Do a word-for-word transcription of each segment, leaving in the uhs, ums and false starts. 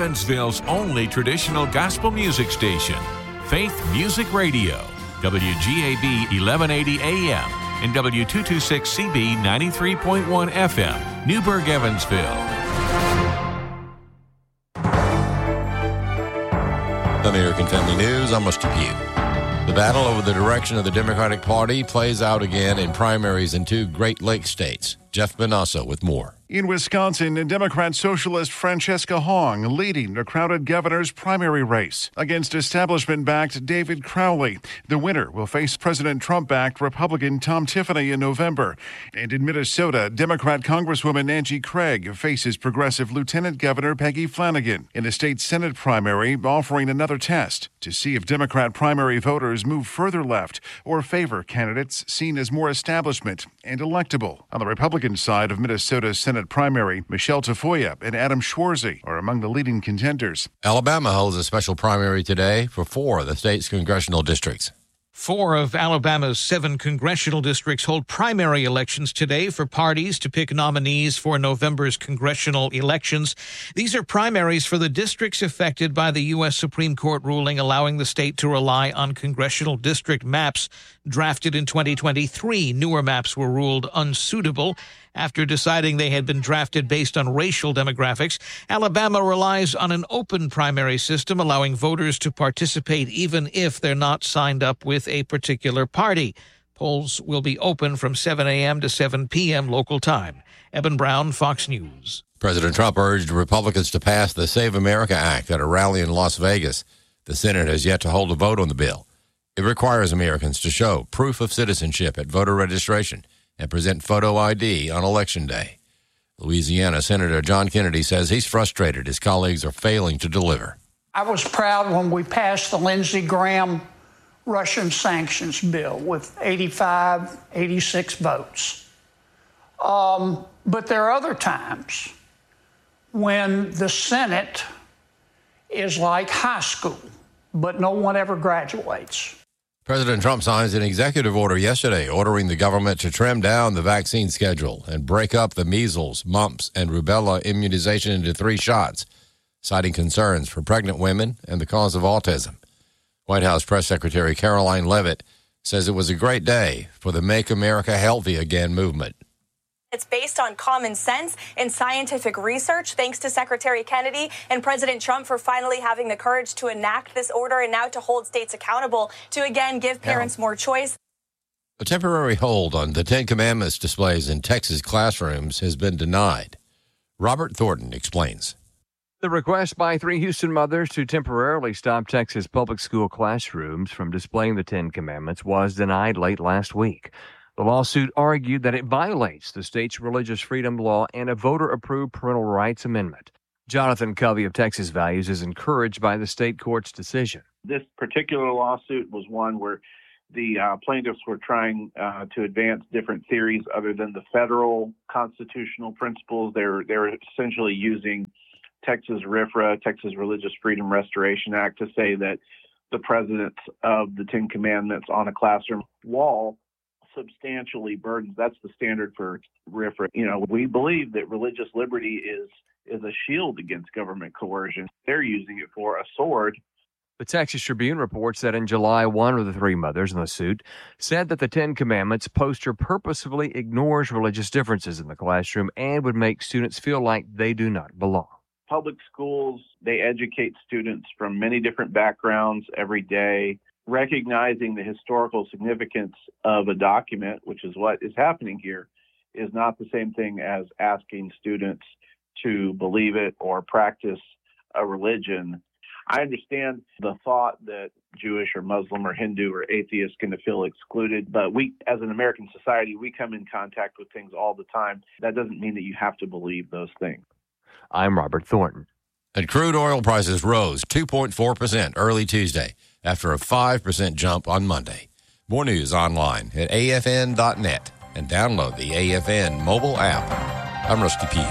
Evansville's only traditional gospel music station, Faith Music Radio, W G A B eleven eighty A M and W two twenty-six C B ninety-three point one F M, Newburgh, Evansville. American Family News, I'm Rusty Pugh. The battle over the direction of the Democratic Party plays out again in primaries in two Great Lakes states. Jeff Bonasso with more. In Wisconsin, Democrat Socialist Francesca Hong leading the crowded governor's primary race against establishment-backed David Crowley. The winner will face President Trump-backed Republican Tom Tiffany in November. And in Minnesota, Democrat Congresswoman Angie Craig faces progressive Lieutenant Governor Peggy Flanagan in the state Senate primary, offering another test to see if Democrat primary voters move further left or favor candidates seen as more establishment and electable. On the Republican side of Minnesota's Senate primary, Michelle Tafoya and Adam Schwarzy are among the leading contenders. Alabama holds a special primary today for four of the state's congressional districts. Four of Alabama's seven congressional districts hold primary elections today for parties to pick nominees for November's congressional elections. These are primaries for the districts affected by the U S Supreme Court ruling allowing the state to rely on congressional district maps drafted in twenty twenty-three. Newer maps were ruled unsuitable after deciding they had been drafted based on racial demographics. Alabama relies on an open primary system, allowing voters to participate even if they're not signed up with a particular party. Polls will be open from seven a.m. to seven p.m. local time. Eben Brown, Fox News. President Trump urged Republicans to pass the Save America Act at a rally in Las Vegas. The Senate has yet to hold a vote on the bill. It requires Americans to show proof of citizenship at voter registration and present photo I D on Election Day. Louisiana Senator John Kennedy says he's frustrated his colleagues are failing to deliver. I was proud when we passed the Lindsey Graham Russian sanctions bill with eighty-five, eighty-six votes. Um, but there are other times when the Senate is like high school, but no one ever graduates. President Trump signs an executive order yesterday ordering the government to trim down the vaccine schedule and break up the measles, mumps, and rubella immunization into three shots, citing concerns for pregnant women and the cause of autism. White House Press Secretary Caroline Leavitt says it was a great day for the Make America Healthy Again movement. It's based on common sense and scientific research. Thanks to Secretary Kennedy and President Trump for finally having the courage to enact this order and now to hold states accountable to, again, give parents more choice. A temporary hold on the Ten Commandments displays in Texas classrooms has been denied. Robert Thornton explains. The request by three Houston mothers to temporarily stop Texas public school classrooms from displaying the Ten Commandments was denied late last week. The lawsuit argued that it violates the state's religious freedom law and a voter-approved parental rights amendment. Jonathan Covey of Texas Values is encouraged by the state court's decision. This particular lawsuit was one where the uh, plaintiffs were trying uh, to advance different theories other than the federal constitutional principles. They're, they're essentially using Texas R F R A, Texas Religious Freedom Restoration Act, to say that the presence of the Ten Commandments on a classroom wall substantially burdens. That's the standard for R F R A. You know, we believe that religious liberty is is a shield against government coercion. They're using it for a sword. The Texas Tribune reports that in July, one of the three mothers in the suit said that the Ten Commandments poster purposefully ignores religious differences in the classroom and would make students feel like they do not belong. Public schools, they educate students from many different backgrounds every day. Recognizing the historical significance of a document, which is what is happening here, is not the same thing as asking students to believe it or practice a religion. I understand the thought that Jewish or Muslim or Hindu or atheist can feel excluded, but we, as an American society, we come in contact with things all the time. That doesn't mean that you have to believe those things. I'm Robert Thornton. And crude oil prices rose two point four percent early Tuesday after a five percent jump on Monday. More news online at A F N dot net and download the A F N mobile app. I'm Rusty Pugh.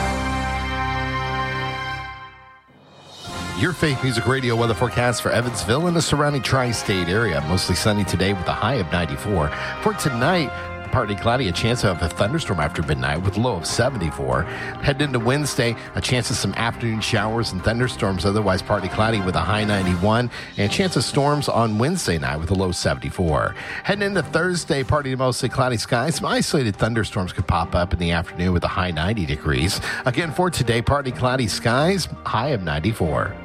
Your Faith Music Radio weather forecast for Evansville and the surrounding tri-state area. Mostly sunny today with a high of ninety-four. For tonight, partly cloudy, a chance of a thunderstorm after midnight with a low of seventy-four. Heading into Wednesday, a chance of some afternoon showers and thunderstorms, otherwise partly cloudy with a high ninety-one, and a chance of storms on Wednesday night with a low seventy-four. Heading into Thursday, partly to mostly cloudy skies. Some isolated thunderstorms could pop up in the afternoon with a high ninety degrees. Again, for today, partly cloudy skies, high of ninety-four.